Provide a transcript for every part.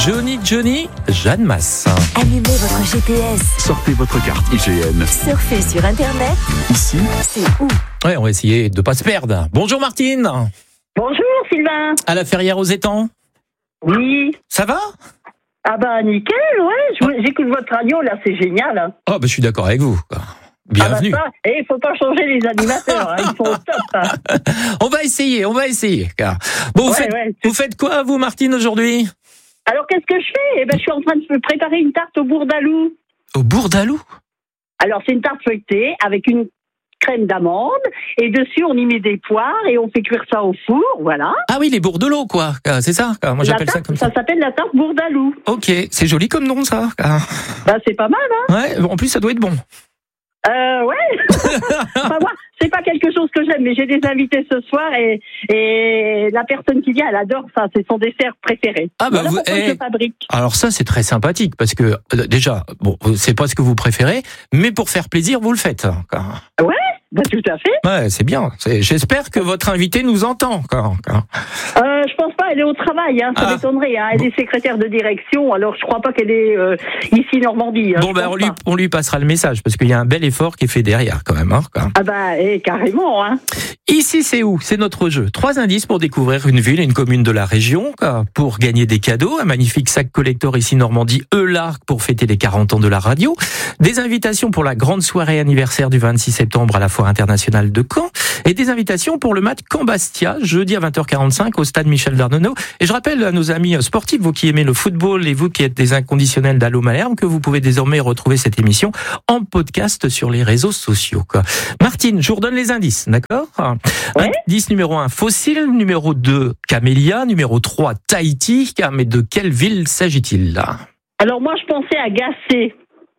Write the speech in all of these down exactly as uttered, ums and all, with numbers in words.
Johnny Johnny, Jeanne Masse. Allumez votre G P S. Sortez votre carte I G N. Surfez sur Internet. Ici, c'est où? Ouais, on va essayer de pas se perdre. Bonjour Martine. Bonjour Sylvain. À la Ferrière aux Étangs. Oui. Ça va? Ah bah nickel, ouais. Je- J'écoute votre radio là, c'est génial. Hein. Oh, bah, je suis d'accord avec vous. Bienvenue. Ah bah ça, et il faut pas changer les animateurs, hein, ils sont au top. Hein. On va essayer, on va essayer. Bon, vous, Ouais, faites, ouais. vous faites quoi, vous, Martine, aujourd'hui? Alors qu'est-ce que je fais? Eh ben je suis en train de me préparer une tarte au bourdalou. Au Bourdalou? Alors c'est une tarte feuilletée avec une crème d'amande et dessus on y met des poires et on fait cuire ça au four, voilà. Ah oui, les bourdelots, quoi. Ah, c'est ça? Ah, moi, La j'appelle ça tarte, comme ça. ça s'appelle la tarte bourdalou. Ok, c'est joli comme nom, ça. Ah. Bah c'est pas mal, hein. Ouais, en plus, ça doit être bon. Euh, ouais. Enfin, moi, c'est pas quelque chose que j'aime, mais j'ai des invités ce soir et, et la personne qui vient, elle adore ça. C'est son dessert préféré. Ah, bah, voilà vous- pourquoi eh. je le fabrique. Alors ça, c'est très sympathique parce que euh, déjà, bon, c'est pas ce que vous préférez, mais pour faire plaisir, vous le faites. quoi. Bah, tout à fait. Ouais, c'est bien. C'est- J'espère que votre invité nous entend. quoi. quoi. Euh, je pense pas, elle est au travail, hein, ça Ah. m'étonnerait. Hein. Elle est secrétaire de direction, alors je crois pas qu'elle est euh, ici Normandie. Hein, Bon, je ben, pense on lui, pas. on lui passera le message parce qu'il y a un bel effort qui est fait derrière quand même. Hein, quoi. Ah bah, eh, carrément, hein. Ici, c'est où? C'est notre jeu. Trois indices pour découvrir une ville, une commune de la région, quoi, pour gagner des cadeaux. Un magnifique sac collector ici Normandie, Eularc, pour fêter les quarante ans de la radio. Des invitations pour la grande soirée anniversaire du vingt-six septembre à la Foire internationale de Caen. Et des invitations pour le match Caen-Bastia, jeudi à vingt heures quarante-cinq au stade Michel Dardenau. Et je rappelle à nos amis sportifs, vous qui aimez le football et vous qui êtes des inconditionnels d'Allô Malherbe, que vous pouvez désormais retrouver cette émission en podcast sur les réseaux sociaux. quoi. Martine, je vous redonne les indices, d'accord? Ouais. Indice numéro un, fossile. Numéro deux, camélia. Numéro trois, Tahiti. Mais de quelle ville s'agit-il là? Alors moi, je pensais à Gassé.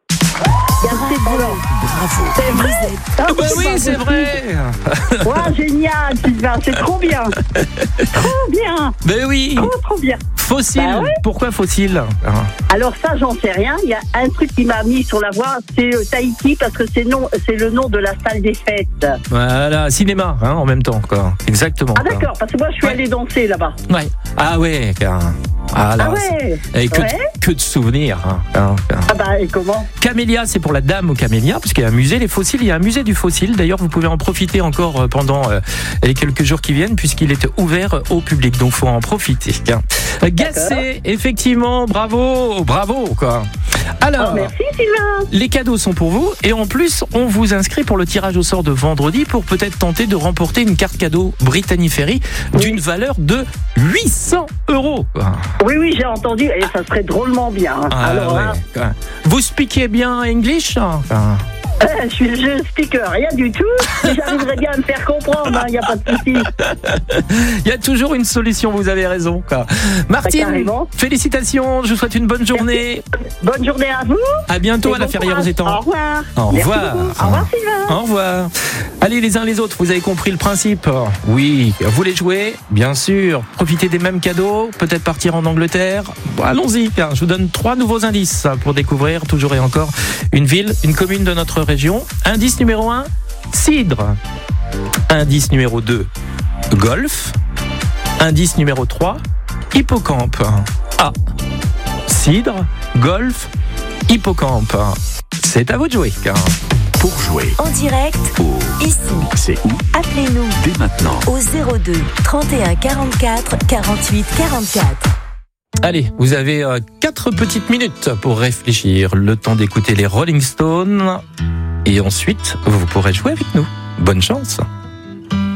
Gassé blanc. Bravo. C'est vrai. Ah, Bah c'est oui, pas c'est possible. vrai. Ouais, génial, Sylvain, c'est trop bien. Trop bien. Ben oui. Trop, trop bien. Fossile. Bah ouais. Pourquoi fossile? Alors ça, j'en sais rien. Il y a un truc qui m'a mis sur la voie, c'est euh, Tahiti, parce que c'est, non, c'est le nom de la salle des fêtes. Voilà, cinéma, hein, en même temps, quoi. Exactement. Ah quoi. d'accord, parce que moi, je suis Ouais. allée danser là-bas. Ouais. Ah ouais. quoi. Ah, là, Ah ouais. c'est- et que, Ouais. de, que de souvenirs. hein, hein, hein. Ah bah, et comment? Camélia, c'est pour la dame aux camélias, parce qu'il y a un musée, les fossiles, il y a un musée du fossile. D'ailleurs, vous pouvez en profiter encore euh, pendant euh, les quelques jours qui viennent, puisqu'il est ouvert au public. Donc, faut en profiter. hein. Euh, Gassé, effectivement, bravo, bravo, quoi. Alors, Oh, merci Sylvain. les cadeaux sont pour vous, et en plus, on vous inscrit pour le tirage au sort de vendredi pour peut-être tenter de remporter une carte cadeau Brittany Ferry d'une valeur de huit cents euros. quoi. Oui, oui, j'ai entendu, et ça serait drôlement bien. hein. Ah, Alors, ouais, hein, quoi. Vous speakez bien English? hein Enfin, euh, je suis je speaker, rien du tout, mais j'arriverai bien à me faire comprendre, il n'y a pas de souci. il y a toujours une solution, vous avez raison. Quoi. Martine, carrément. félicitations, je vous souhaite une bonne journée. Bonne journée à vous. À bientôt et à la bon Ferrière aux courage. Étangs. Au revoir. Au Merci revoir. beaucoup. Au revoir Sylvain. Au revoir. Allez les uns les autres, vous avez compris le principe. Oui, vous voulez jouer? Bien sûr. Profitez des mêmes cadeaux, peut-être partir en Angleterre. Bon, allons-y, car je vous donne trois nouveaux indices pour découvrir toujours et encore une ville, une commune de notre région. Indice numéro un, cidre. Indice numéro deux, golf. Indice numéro trois, hippocampe. Ah, cidre, golf, hippocampe. C'est à vous de jouer. car- Pour jouer En direct, au ici. C'est où Appelez-nous dès maintenant. au zéro deux trente et un quarante-quatre quarante-huit quarante-quatre. Allez, vous avez euh, quatre petites minutes pour réfléchir, le temps d'écouter les Rolling Stones, et ensuite, vous pourrez jouer avec nous. Bonne chance.